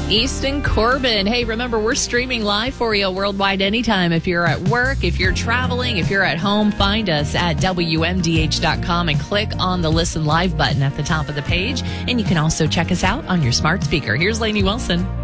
Easton Corbin. Hey, remember, we're streaming live for you worldwide anytime. If you're at work, if you're traveling, if you're at home, find us at WMDH.com and click on the Listen Live button at the top of the page. And you can also check us out on your smart speaker. Here's Lainey Wilson.